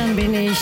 Gestern bin ich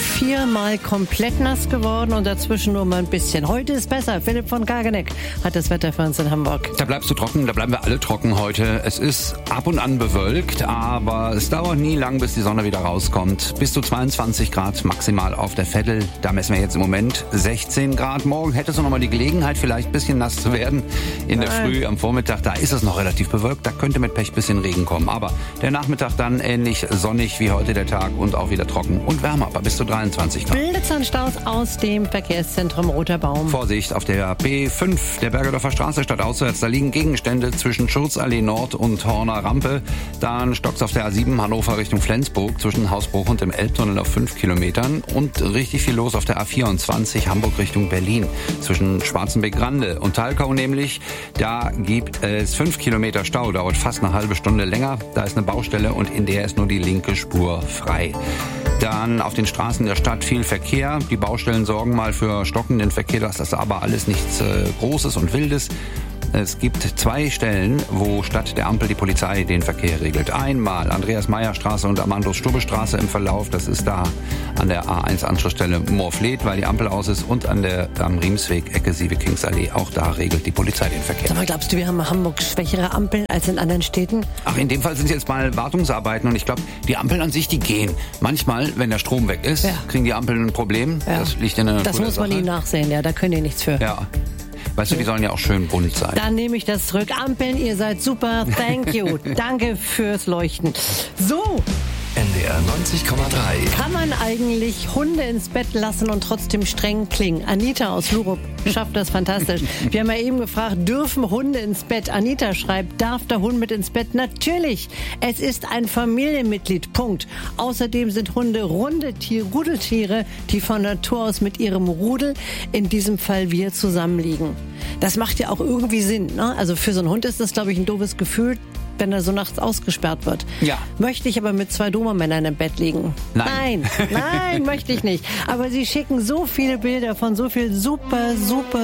4-mal komplett nass geworden und dazwischen nur mal ein bisschen. Heute ist besser. Philipp von Kageneck hat das Wetter für uns in Hamburg. Da bleibst du trocken, da bleiben wir alle trocken heute. Es ist ab und an bewölkt, aber es dauert nie lang, bis die Sonne wieder rauskommt. Bis zu 22 Grad maximal auf der Veddel. Da messen wir jetzt im Moment 16 Grad. Morgen hättest du noch mal die Gelegenheit, vielleicht ein bisschen nass zu werden. In der Früh, am Vormittag, da ist es noch relativ bewölkt. Da könnte mit Pech ein bisschen Regen kommen. Aber der Nachmittag dann ähnlich sonnig wie heute der Tag und auch wieder trocken und wärmer, aber bis zu 23 Grad. Blitzanstaus aus dem Verkehrszentrum Roter Baum. Vorsicht auf der B5 der Bergedorfer Straße stadtauswärts. Da liegen Gegenstände zwischen Schurzallee Nord und Horner Rampe. Dann stockt's auf der A7 Hannover Richtung Flensburg zwischen Hausbruch und dem Elbtunnel auf 5 Kilometern. Und richtig viel los auf der A24 Hamburg Richtung Berlin zwischen Schwarzenbeck-Grande und Thalkau nämlich. Da gibt es 5 Kilometer Stau, dauert fast eine halbe Stunde länger. Da ist eine Baustelle und in der ist nur die linke Spur frei. Dann auf den Straßen der Stadt viel Verkehr. Die Baustellen sorgen mal für stockenden Verkehr. Das ist aber alles nichts Großes und Wildes. Es gibt 2 Stellen, wo statt der Ampel die Polizei den Verkehr regelt. Einmal Andreas-Meyer-Straße und Amandus-Stubbe-Straße im Verlauf. Das ist da an der A1-Anschlussstelle Moorfleet, weil die Ampel aus ist. Und am Riemsweg, Ecke Sievekingsallee. Auch da regelt die Polizei den Verkehr. Sag mal, glaubst du, wir haben in Hamburg schwächere Ampeln als in anderen Städten? Ach, in dem Fall sind es jetzt mal Wartungsarbeiten. Und ich glaube, die Ampeln an sich, die gehen. Manchmal, wenn der Strom weg ist, kriegen die Ampeln ein Problem. Ja. Das liegt in der Das muss man ihnen nachsehen, ja. Da können die nichts für. Ja. Weißt du, die sollen ja auch schön bunt sein. Dann nehme ich das zurück. Ampeln, ihr seid super. Thank you. Danke fürs Leuchten. So. NDR 90,3. Kann man eigentlich Hunde ins Bett lassen und trotzdem streng klingen? Anita aus Lurup schafft das fantastisch. Wir haben ja eben gefragt, dürfen Hunde ins Bett? Anita schreibt, darf der Hund mit ins Bett? Natürlich. Es ist ein Familienmitglied. Punkt. Außerdem sind Hunde Rudeltiere, die von Natur aus mit ihrem Rudel, in diesem Fall wir, zusammenliegen. Das macht ja auch irgendwie Sinn, ne? Also für so einen Hund ist das, glaube ich, ein doofes Gefühl, wenn er so nachts ausgesperrt wird. Ja. Möchte ich aber mit 2 Dobermännern im Bett liegen? Nein, möchte ich nicht. Aber sie schicken so viele Bilder von so viel super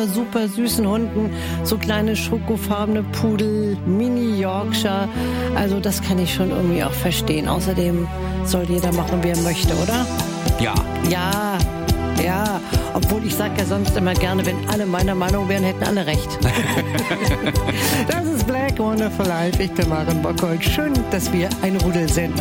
süßen Hunden. So kleine schokofarbene Pudel, Mini-Yorkshire. Also das kann ich schon irgendwie auch verstehen. Außerdem soll jeder machen, wie er möchte, oder? Ja. Ja, obwohl ich sage ja sonst immer gerne, wenn alle meiner Meinung wären, hätten alle recht. Das ist Black Wonderful Life. Ich bin Maren Bockhold. Schön, dass wir ein Rudel sind.